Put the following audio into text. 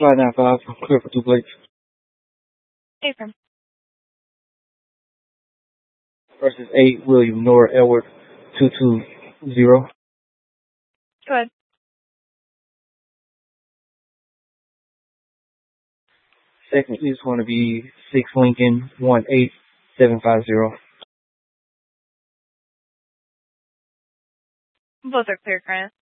595, clear for 2 plates. Affirm. Versus 8, William Nora Edward, 220. Go ahead. Second is going to be 6 Lincoln, 18750. Both are clear, Grant.